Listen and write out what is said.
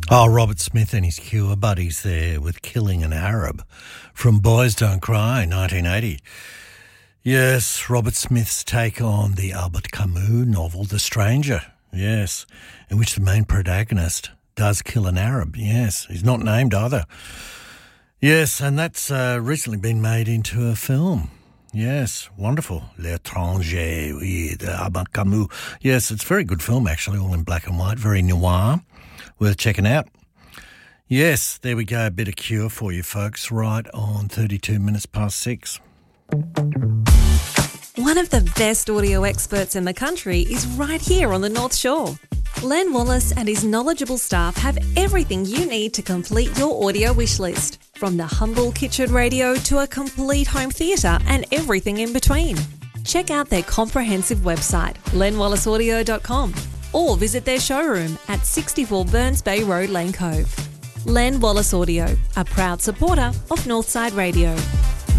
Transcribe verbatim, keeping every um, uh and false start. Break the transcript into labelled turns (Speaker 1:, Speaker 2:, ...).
Speaker 1: Oh, Robert Smith and his Cure buddies there with Killing an Arab from Boys Don't Cry, nineteen eighty. Yes, Robert Smith's take on the Albert Camus novel The Stranger, yes, in which the main protagonist does kill an Arab, yes. He's not named either. Yes, and that's uh, recently been made into a film. Yes, wonderful. L'Étranger, oui, the Albert Camus. Yes, it's a very good film, actually, all in black and white, very noir, worth checking out. Yes, there we go, a bit of Cure for you folks, right on thirty-two minutes past six.
Speaker 2: One of the best audio experts in the country is right here on the North Shore. Len Wallace and his knowledgeable staff have everything you need to complete your audio wish list, from the humble kitchen radio to a complete home theatre and everything in between. Check out their comprehensive website, len wallace audio dot com, or visit their showroom at sixty-four Burns Bay Road, Lane Cove. Len Wallace Audio, a proud supporter of Northside Radio.